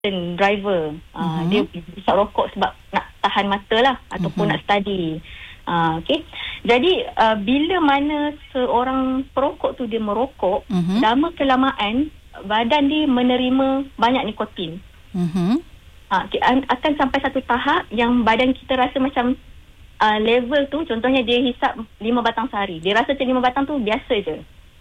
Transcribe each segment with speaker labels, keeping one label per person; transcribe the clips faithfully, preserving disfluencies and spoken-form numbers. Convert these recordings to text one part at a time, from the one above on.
Speaker 1: driver. Uh,
Speaker 2: uh-huh.
Speaker 1: Dia hisap rokok sebab nak tahan mata lah, ataupun uh-huh. nak study. Uh, okay. Jadi uh, bila mana seorang perokok tu dia merokok, uh-huh. lama kelamaan badan dia menerima banyak nikotin.
Speaker 2: Uh-huh.
Speaker 1: Uh, akan sampai satu tahap yang badan kita rasa macam uh, level tu, contohnya dia hisap lima batang sehari, dia rasa macam lima batang tu biasa je.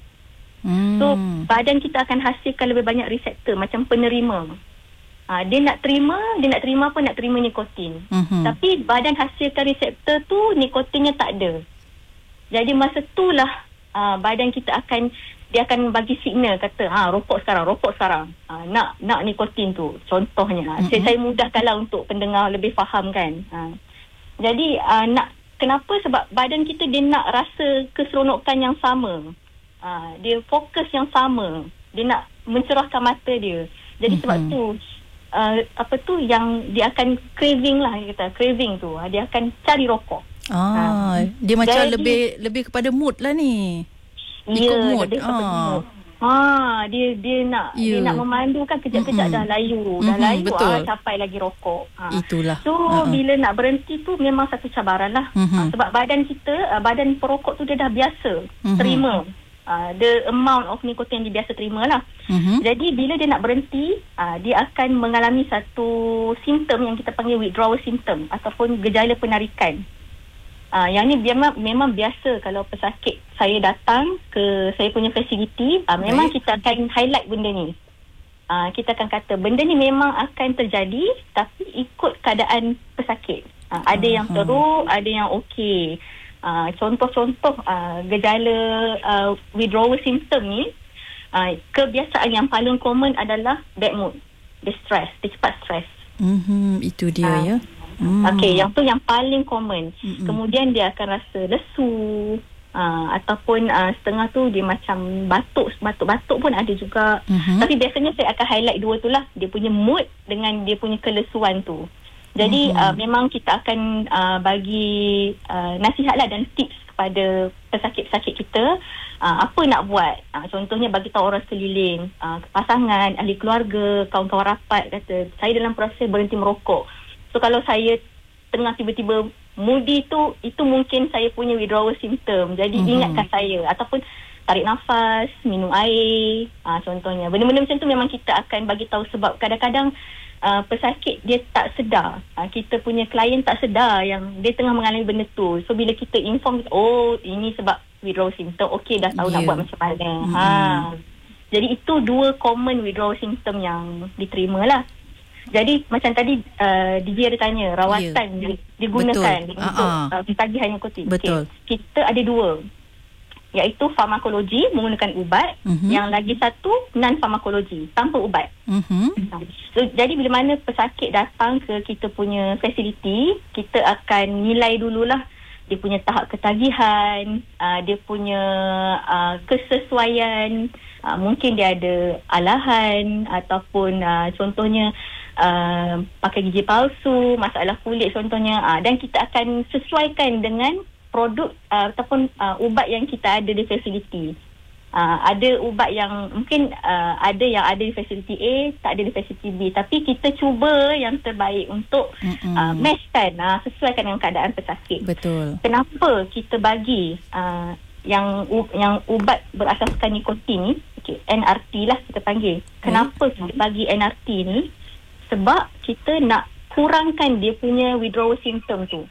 Speaker 1: Hmm. So badan kita akan hasilkan lebih banyak reseptor macam penerima. Ha, dia nak terima, dia nak terima apa? Nak terima nikotin. Uh-huh. Tapi badan hasilkan reseptor tu, nikotinnya tak ada. Jadi masa itulah uh, badan kita akan, dia akan bagi signal, kata, ha, rokok sekarang, rokok sekarang. Ha, nak nak nikotin tu, contohnya. Uh-huh. Saya, saya mudahkanlah untuk pendengar lebih faham kan. Ha. Jadi uh, nak kenapa? Sebab badan kita dia nak rasa keseronokan yang sama. Ha, dia fokus yang sama. Dia nak mencerahkan mata dia. Jadi uh-huh. sebab tu Uh, apa tu yang dia akan craving lah, kita craving tu, dia akan cari rokok.
Speaker 2: Ah, uh, dia macam jadi, lebih lebih kepada mood lah ni. Ikut
Speaker 1: ya,
Speaker 2: mood.
Speaker 1: Dia ah. Ah, dia dia nak yeah. dia nak memandu kan, kejap-kejap mm-hmm. dah layu, dah mm-hmm, layu
Speaker 2: betul.
Speaker 1: Ah, capai lagi rokok. Ah.
Speaker 2: Itulah.
Speaker 1: So uh-huh. bila nak berhenti tu memang satu cabaran lah. Mm-hmm. Ah, sebab badan kita, badan perokok tu dia dah biasa mm-hmm. terima. Uh, the amount of nikotin dia biasa terima lah. Uh-huh. Jadi bila dia nak berhenti, uh, dia akan mengalami satu simptom yang kita panggil withdrawal symptom ataupun gejala penarikan. Uh, yang ni memang, memang biasa kalau pesakit saya datang ke saya punya fasiliti, uh, memang Baik. kita akan highlight benda ni. Uh, kita akan kata benda ni memang akan terjadi tapi ikut keadaan pesakit. Uh, ada uh-huh. yang teruk, ada yang okey. Uh, contoh-contoh uh, gejala uh, withdrawal symptom ni, uh, kebiasaan yang paling common adalah bad mood, dia stress, dia cepat stress.
Speaker 2: Mm-hmm, itu dia uh, ya. Mm.
Speaker 1: Okey, yang tu yang paling common.
Speaker 2: Mm-mm.
Speaker 1: Kemudian dia akan rasa lesu, uh, ataupun uh, setengah tu dia macam batuk, batuk-batuk pun ada juga. Mm-hmm. Tapi biasanya saya akan highlight dua tu lah, dia punya mood dengan dia punya kelesuan tu. Jadi mm-hmm. uh, memang kita akan uh, bagi uh, nasihatlah dan tips kepada pesakit-pesakit kita uh, apa nak buat. Uh, contohnya bagi tahu orang sekeliling, uh, pasangan, ahli keluarga, kawan-kawan rapat kata saya dalam proses berhenti merokok. So kalau saya tengah tiba-tiba moody tu, itu mungkin saya punya withdrawal symptom. Jadi mm-hmm. ingatkan saya, ataupun tarik nafas, minum air, uh, contohnya. Benda-benda macam tu memang kita akan bagi tahu sebab kadang-kadang Uh, pesakit dia tak sedar, uh, kita punya klien tak sedar yang dia tengah mengalami benda tu. So bila kita inform, oh ini sebab withdrawal symptom, okey dah tahu yeah. nak buat macam mana. hmm. ha. Jadi itu dua common withdrawal symptom yang diterima lah. Jadi macam tadi uh, D J ada tanya rawatan yeah. digunakan Betul. untuk uh-huh. uh, tagihan nikotin.
Speaker 2: Betul.
Speaker 1: Okay. Kita ada dua, iaitu farmakologi menggunakan ubat, uh-huh. yang lagi satu non-farmakologi tanpa ubat. Uh-huh. So, jadi bila mana pesakit datang ke kita punya fasiliti, kita akan nilai dululah dia punya tahap ketagihan, uh, dia punya uh, kesesuaian, uh, mungkin dia ada alahan ataupun uh, contohnya uh, pakai gigi palsu, masalah kulit contohnya, uh, dan kita akan sesuaikan dengan produk uh, ataupun uh, ubat yang kita ada di fasiliti. Uh, ada ubat yang mungkin uh, ada yang ada di fasiliti A, tak ada di fasiliti B, tapi kita cuba yang terbaik untuk uh, matchkan, uh, sesuaikan dengan keadaan pesakit.
Speaker 2: Betul.
Speaker 1: Kenapa kita bagi uh, yang u- yang ubat berasaskan nikotin ni, okay, N R T lah kita panggil. Kenapa kita bagi N R T ni? Sebab kita nak kurangkan dia punya withdrawal symptom tu.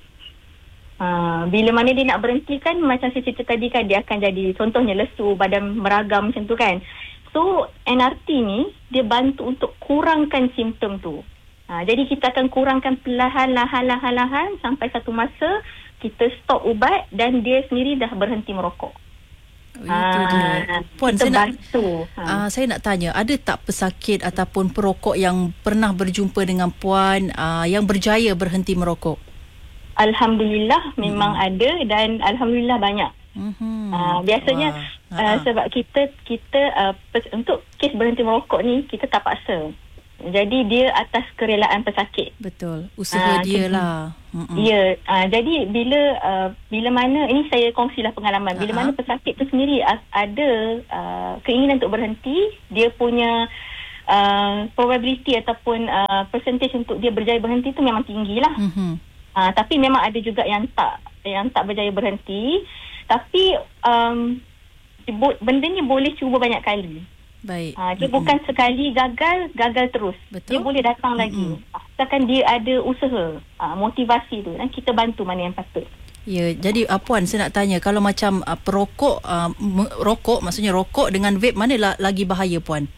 Speaker 1: Uh, bila mana dia nak berhenti kan, macam saya cerita tadi kan, dia akan jadi contohnya lesu, badan meragam macam tu kan. So N R T ni dia bantu untuk kurangkan simptom tu. uh, Jadi kita akan kurangkan perlahan-lahan-lahan sampai satu masa kita stop ubat dan dia sendiri dah berhenti merokok.
Speaker 2: Oh, itu dia. Puan,
Speaker 1: kita
Speaker 2: saya
Speaker 1: bantu.
Speaker 2: nak, uh, saya nak tanya, ada tak pesakit ataupun perokok yang pernah berjumpa dengan Puan uh, yang berjaya berhenti merokok?
Speaker 1: Alhamdulillah memang hmm. ada, dan Alhamdulillah banyak. Hmm. Uh, biasanya uh, sebab kita kita uh, pes- untuk kes berhenti merokok ni kita tak paksa. Jadi dia atas kerelaan pesakit.
Speaker 2: Betul. Usaha uh, dia lah.
Speaker 1: Ya. Uh, jadi bila uh, bila mana, ini saya kongsilah pengalaman. Bila uh-huh. mana pesakit tu sendiri ada uh, keinginan untuk berhenti, dia punya uh, probability ataupun uh, percentage untuk dia berjaya berhenti tu memang tinggi lah. Mm-hmm. Uh, tapi memang ada juga yang tak yang tak berjaya berhenti. Tapi um, benda ni boleh cuba banyak kali.
Speaker 2: Baik.
Speaker 1: Uh, dia mm-hmm. bukan sekali gagal, gagal terus. Betul. Dia boleh datang mm-hmm. lagi. Asalkan dia ada usaha, uh, motivasi tu, dan kita bantu mana yang patut.
Speaker 2: Ya, jadi uh, Puan, saya nak tanya, kalau macam uh, perokok, uh, rokok, maksudnya rokok dengan vape, mana la- lagi bahaya, Puan?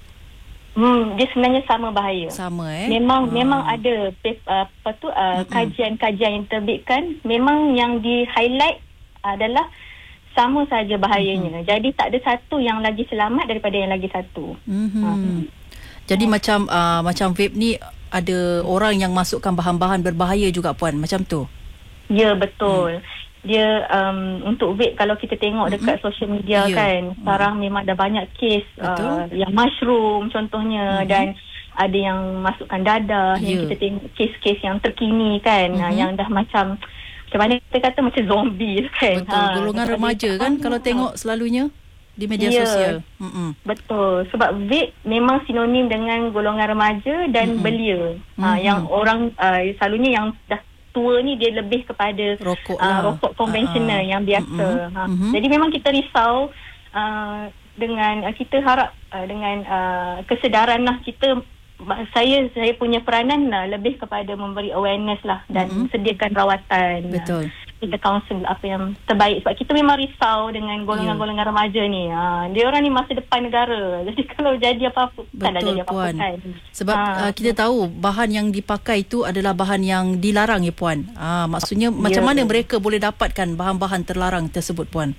Speaker 1: Hmm, dia sebenarnya sama bahaya.
Speaker 2: Sama eh.
Speaker 1: Memang
Speaker 2: hmm.
Speaker 1: memang ada uh, apa tu uh, kajian-kajian yang terbitkan, memang yang di-highlight adalah sama saja bahayanya. Hmm. Jadi tak ada satu yang lagi selamat daripada yang lagi satu. Hmm.
Speaker 2: Hmm. Jadi hmm. macam uh, macam vape ni ada orang yang masukkan bahan-bahan berbahaya juga, Puan, macam tu.
Speaker 1: Ya, betul. Hmm. Dia um, untuk vape, kalau kita tengok dekat mm-hmm. social media yeah. kan, sekarang mm. memang ada banyak kes uh, yang mushroom contohnya, mm-hmm. dan ada yang masukkan dadah, yeah. yang kita tengok kes-kes yang terkini kan, mm-hmm. uh, yang dah macam, macam mana kita kata, macam zombie kan.
Speaker 2: Betul, ha, golongan remaja kan ha. Kalau tengok selalunya di media yeah. sosial. Mm-hmm. Betul,
Speaker 1: sebab vape memang sinonim dengan golongan remaja dan mm-hmm. belia. Mm-hmm. Ha, yang orang uh, selalunya yang dah tua ni dia lebih kepada
Speaker 2: rokok,
Speaker 1: uh, rokok konvensional uh, yang biasa. Mm-hmm. Ha. Mm-hmm. Jadi memang kita risau uh, dengan uh, kita harap uh, dengan uh, kesedaran lah kita, saya saya punya peranan lah lebih kepada memberi awareness lah dan mm-hmm. sediakan rawatan.
Speaker 2: Betul.
Speaker 1: Uh, kita counsel apa yang terbaik, sebab kita memang risau dengan golongan-golongan yeah. remaja ni. Ha, dia orang ni masa depan negara. Jadi kalau jadi apa-apa,
Speaker 2: betul,
Speaker 1: tak jadi apa-apa
Speaker 2: Puan.
Speaker 1: Kan.
Speaker 2: Sebab ha. uh, kita tahu bahan yang dipakai itu adalah bahan yang dilarang ya, Puan. Ha, maksudnya yeah. macam mana mereka boleh dapatkan bahan-bahan terlarang tersebut, Puan?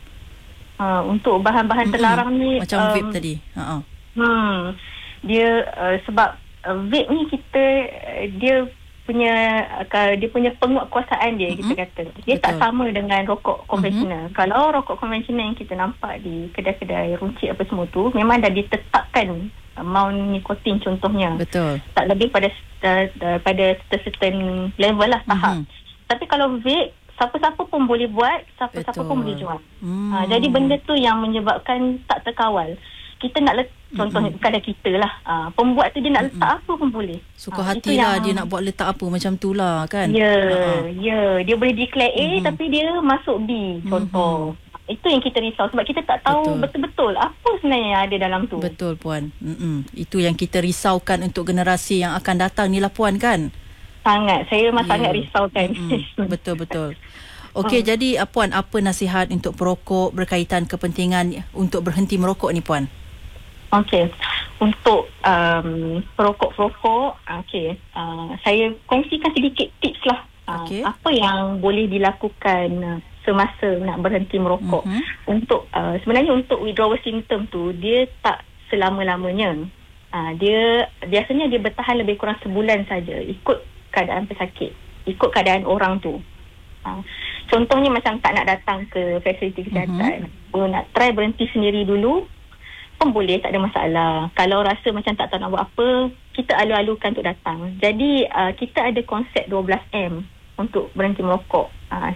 Speaker 1: Ha, untuk bahan-bahan mm-hmm. terlarang ni
Speaker 2: macam
Speaker 1: um,
Speaker 2: vape tadi. Ha.
Speaker 1: Hmm. Dia uh, sebab uh, vape ni kita uh, dia punya uh, dia punya penguatkuasaan dia, mm-hmm. kita kata dia Betul. tak sama dengan rokok konvensional. Mm-hmm. Kalau rokok konvensional yang kita nampak di kedai-kedai runcit apa semua tu memang dah ditetapkan amount nikotin contohnya.
Speaker 2: Betul.
Speaker 1: Tak lebih pada uh, pada certain level lah, tahap. Mm-hmm. Tapi kalau vape, siapa-siapa pun boleh buat, siapa-siapa Betul. pun boleh jual. Mm. Uh, jadi benda tu yang menyebabkan tak terkawal. Kita nak let, contohnya mm-hmm. kadang kita lah, uh, pembuat tu dia nak letak mm-hmm. apa pun boleh.
Speaker 2: Suka uh, hati lah yang, dia nak buat letak apa macam tu lah kan.
Speaker 1: Ya, yeah, uh-huh. ya. Yeah. Dia boleh declare A mm-hmm. tapi dia masuk B contoh. Mm-hmm. Itu yang kita risau sebab kita tak tahu betul. betul-betul apa sebenarnya yang ada dalam tu.
Speaker 2: Betul, Puan. Mm-mm. Itu yang kita risaukan untuk generasi yang akan datang ni lah, Puan, kan?
Speaker 1: Sangat. Saya memang yeah. sangat risaukan.
Speaker 2: Betul-betul. Okey, hmm. jadi Puan, apa nasihat untuk perokok berkaitan kepentingan untuk berhenti merokok ni, Puan?
Speaker 1: Okey, untuk um, perokok-perokok, okey, uh, saya kongsikan sedikit tips lah. Uh, okay. Apa yang boleh dilakukan uh, semasa nak berhenti merokok. Uh-huh. Untuk uh, sebenarnya untuk withdrawal symptom tu, dia tak selama-lamanya. Uh, dia biasanya dia bertahan lebih kurang sebulan saja, ikut keadaan pesakit, ikut keadaan orang tu. Uh, contohnya macam tak nak datang ke fasiliti kesihatan, uh-huh. nak try berhenti sendiri dulu pun boleh, tak ada masalah. Kalau rasa macam tak tahu nak buat apa, kita alu-alukan untuk datang. Jadi uh, kita ada konsep dua belas M untuk berhenti merokok. Uh,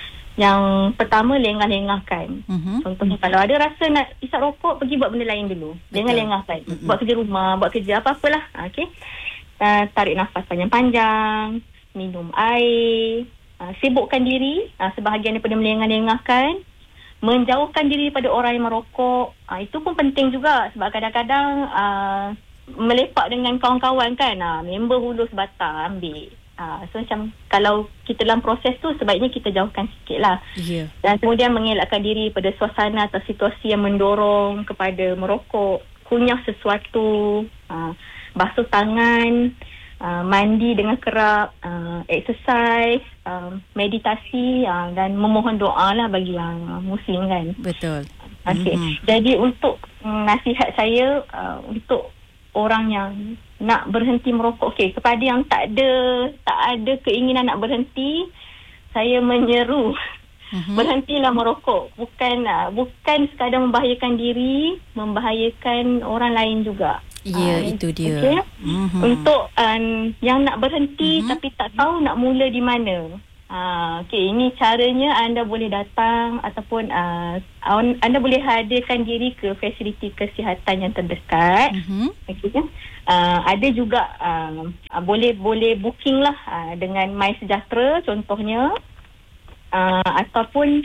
Speaker 1: yang pertama, lengah-lengahkan. Uh-huh. Contohnya kalau ada rasa nak isap rokok, pergi buat benda lain dulu. Jangan lengahkan. Uh-huh. Buat kerja rumah, buat kerja apa-apalah. Uh, okay. uh, tarik nafas panjang-panjang, minum air, uh, sibukkan diri, uh, sebahagian daripada melengah-lengahkan. Menjauhkan diri daripada orang yang merokok, uh, itu pun penting juga sebab kadang-kadang uh, melepak dengan kawan-kawan kan, uh, member hulur sebatang ambil. Uh, so macam kalau kita dalam proses tu, sebaiknya kita jauhkan sikit lah. Yeah. Dan kemudian mengelakkan diri pada suasana atau situasi yang mendorong kepada merokok, kunyah sesuatu, uh, basuh tangan, Uh, mandi dengan kerap, uh, exercise, uh, meditasi, uh, dan memohon doa lah bagi yang uh, muslim kan.
Speaker 2: Betul.
Speaker 1: Okay. Mm-hmm. Jadi untuk um, nasihat saya uh, untuk orang yang nak berhenti merokok, okay, kepada yang tak ada tak ada keinginan nak berhenti, saya menyeru mm-hmm. berhentilah merokok. Bukan uh, bukan sekadar membahayakan diri, membahayakan orang lain juga.
Speaker 2: Ya, yeah, uh, itu dia.
Speaker 1: Okay. Mm-hmm. Untuk um, yang nak berhenti mm-hmm. tapi tak tahu nak mula di mana. Uh, okay, ini caranya anda boleh datang ataupun uh, anda boleh hadirkan diri ke fasiliti kesihatan yang terdekat. Mm-hmm. Okay, uh, ada juga uh, uh, boleh boleh booking lah uh, dengan MySejahtera contohnya, uh, ataupun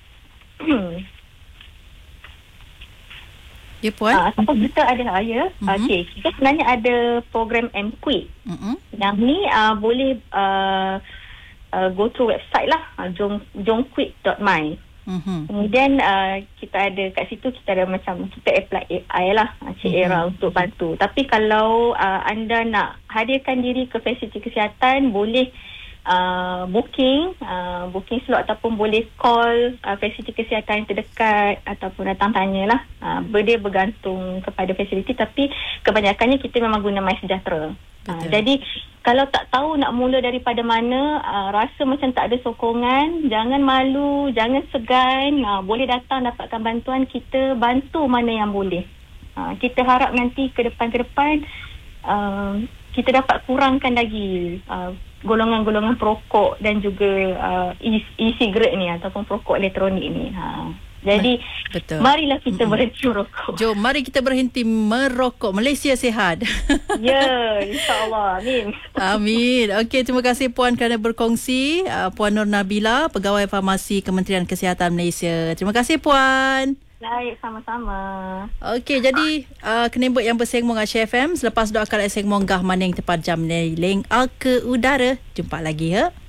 Speaker 2: ya puan.
Speaker 1: Uh, ataupun kita ada ya. Mm-hmm. Okay, kita sebenarnya ada program M-Quick. Mm-hmm. Yang ni uh, boleh uh, Uh, go to website lah, uh, jom, jomquick dot my. Mm-hmm. Kemudian uh, kita ada kat situ, kita ada macam kita apply A I lah, uh, Cik mm-hmm. Era untuk bantu. Tapi kalau uh, anda nak hadirkan diri ke fasiliti kesihatan, boleh uh, booking uh, booking slot ataupun boleh call uh, fasiliti kesihatan yang terdekat ataupun datang tanyalah. Uh, dia bergantung kepada fasiliti, tapi kebanyakannya kita memang guna MySejahtera. Uh, jadi kalau tak tahu nak mula daripada mana, uh, rasa macam tak ada sokongan, jangan malu, jangan segan, uh, boleh datang dapatkan bantuan, kita bantu mana yang boleh. Uh, kita harap nanti ke depan-ke depan uh, kita dapat kurangkan lagi uh, golongan-golongan perokok dan juga uh, e-cigarette ni ataupun perokok elektronik ni. Uh. Jadi, betul. Marilah kita berhenti merokok.
Speaker 2: Jom, mari kita berhenti merokok. Malaysia sihat.
Speaker 1: Ya, insyaAllah. Amin.
Speaker 2: Amin. Okey, terima kasih Puan kerana berkongsi. Uh, Puan Nur Nabila, Pegawai Farmasi Kementerian Kesihatan Malaysia. Terima kasih Puan.
Speaker 1: Baik, sama-sama.
Speaker 2: Okey, jadi uh, kenembut yang bersengmong Asia F M. Selepas doakan sengmong gah maning tepat jam neling ke udara. Jumpa lagi ya.